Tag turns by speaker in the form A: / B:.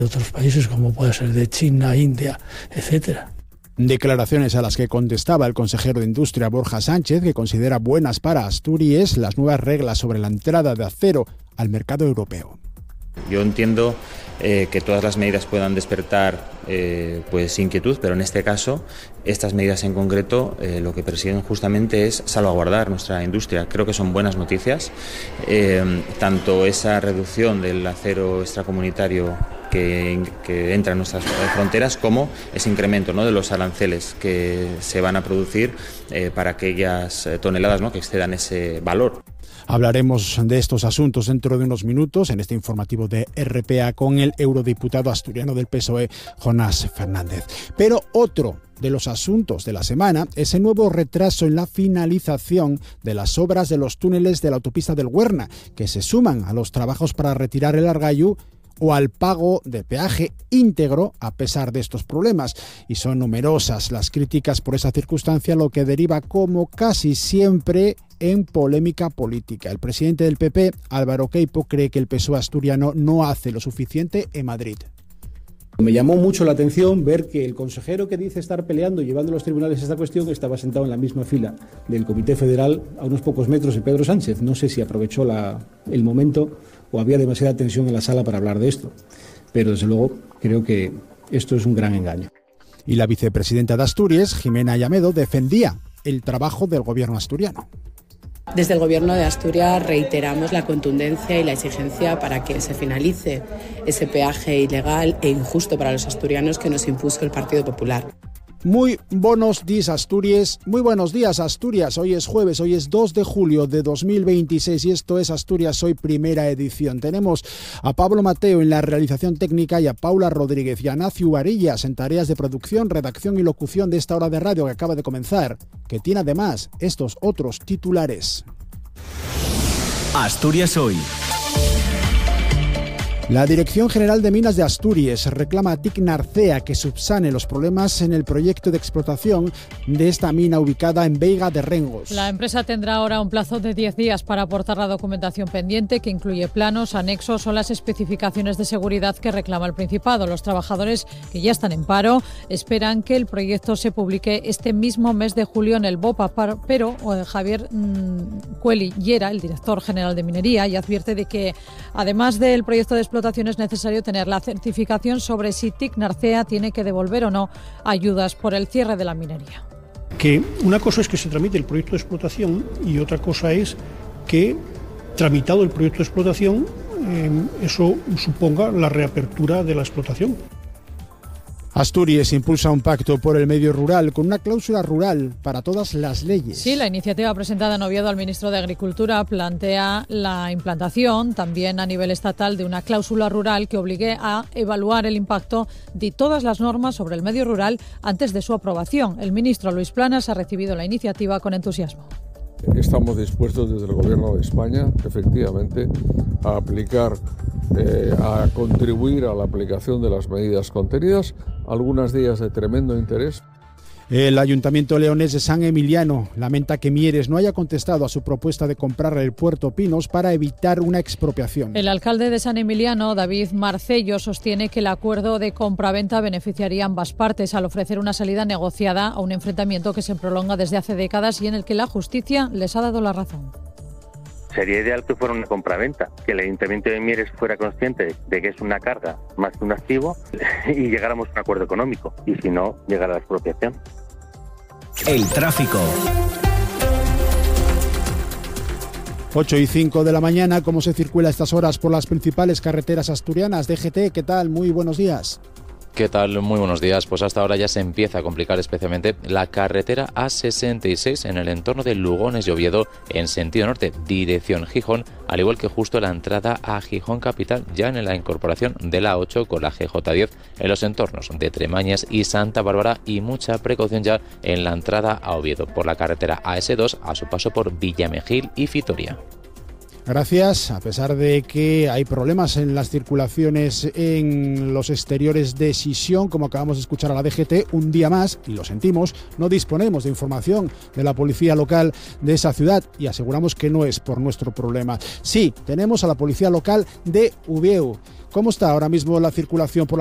A: de otros países como puede ser de China, India, etcétera.
B: Declaraciones a las que contestaba el consejero de Industria Borja Sánchez, que considera buenas para Asturias las nuevas reglas sobre la entrada de acero al mercado europeo.
C: Yo entiendo que todas las medidas puedan despertar pues inquietud, pero en este caso estas medidas en concreto lo que persiguen justamente es salvaguardar nuestra industria. Creo que son buenas noticias, tanto esa reducción del acero extracomunitario que entra en nuestras fronteras, como ese incremento, ¿no?, de los aranceles que se van a producir para aquellas toneladas, ¿no?, que excedan ese valor.
B: Hablaremos de estos asuntos dentro de unos minutos en este informativo de RPA con el eurodiputado asturiano del PSOE, Jonás Fernández. Pero otro de los asuntos de la semana es el nuevo retraso en la finalización de las obras de los túneles de la autopista del Huerna, que se suman a los trabajos para retirar el Argaiu o al pago de peaje íntegro a pesar de estos problemas. Y son numerosas las críticas por esa circunstancia, lo que deriva, como casi siempre, en polémica política. El presidente del PP, Álvaro Queipo, cree que el PSOE asturiano no hace lo suficiente en Madrid.
D: Me llamó mucho la atención ver que el consejero que dice estar peleando y llevando a los tribunales esta cuestión estaba sentado en la misma fila del Comité Federal a unos pocos metros de Pedro Sánchez. No sé si aprovechó el momento o había demasiada tensión en la sala para hablar de esto. Pero desde luego creo que esto es un gran engaño.
B: Y la vicepresidenta de Asturias, Jimena Ayamedo, defendía el trabajo del gobierno asturiano.
E: Desde el Gobierno de Asturias reiteramos la contundencia y la exigencia para que se finalice ese peaje ilegal e injusto para los asturianos que nos impuso el Partido Popular.
B: Muy buenos días, Asturias. Muy buenos días, Asturias. Hoy es jueves, hoy es 2 de julio de 2026 y esto es Asturias Hoy, primera edición. Tenemos a Pablo Mateo en la realización técnica y a Paula Rodríguez y a Nacio Varillas en tareas de producción, redacción y locución de esta hora de radio que acaba de comenzar, que tiene además estos otros titulares.
F: Asturias Hoy.
B: La Dirección General de Minas de Asturias reclama a TIC Narcea que subsane los problemas en el proyecto de explotación de esta mina ubicada en Veiga de Rengos.
G: La empresa tendrá ahora un plazo de 10 días para aportar la documentación pendiente, que incluye planos, anexos o las especificaciones de seguridad que reclama el Principado. Los trabajadores, que ya están en paro, esperan que el proyecto se publique este mismo mes de julio en el BOPA, pero Javier Cueli Llera, el director general de Minería, y advierte de que además del proyecto de explotación es necesario tener la certificación sobre si TIC Narcea tiene que devolver o no ayudas por el cierre de la minería.
H: Que una cosa es que se tramite el proyecto de explotación y otra cosa es que, tramitado el proyecto de explotación, eso suponga la reapertura de la explotación.
B: Asturias impulsa un pacto por el medio rural con una cláusula rural para todas las leyes.
G: Sí, la iniciativa presentada en Oviedo al ministro de Agricultura plantea la implantación también a nivel estatal de una cláusula rural que obligue a evaluar el impacto de todas las normas sobre el medio rural antes de su aprobación. El ministro Luis Planas ha recibido la iniciativa con entusiasmo.
I: Estamos dispuestos desde el Gobierno de España, efectivamente, a aplicar, a contribuir a la aplicación de las medidas contenidas, algunas de ellas de tremendo interés.
B: El Ayuntamiento leonés de San Emiliano lamenta que Mieres no haya contestado a su propuesta de comprar el Puerto Pinos para evitar una expropiación.
G: El alcalde de San Emiliano, David Marcello, sostiene que el acuerdo de compraventa beneficiaría a ambas partes al ofrecer una salida negociada a un enfrentamiento que se prolonga desde hace décadas y en el que la justicia les ha dado la razón.
J: Sería ideal que fuera una compraventa, que el Ayuntamiento de Mieres fuera consciente de que es una carga más que un activo y llegáramos a un acuerdo económico, y si no, llegar a la expropiación.
F: El tráfico.
B: 8:05 de la mañana, ¿cómo se circula a estas horas por las principales carreteras asturianas? DGT, ¿qué tal? Muy buenos días.
K: ¿Qué tal? Muy buenos días. Pues hasta ahora ya se empieza a complicar especialmente la carretera A66 en el entorno de Lugones y Oviedo en sentido norte, dirección Gijón, al igual que justo la entrada a Gijón capital, ya en la incorporación de la A8 con la GJ10 en los entornos de Tremañes y Santa Bárbara, y mucha precaución ya en la entrada a Oviedo por la carretera AS2 a su paso por Villamejil y Fitoria.
B: Gracias. A pesar de que hay problemas en las circulaciones en los exteriores de Xixón, como acabamos de escuchar a la DGT, un día más, y lo sentimos, no disponemos de información de la policía local de esa ciudad y aseguramos que no es por nuestro problema. Sí, tenemos a la policía local de Ubieu. ¿Cómo está ahora mismo la circulación por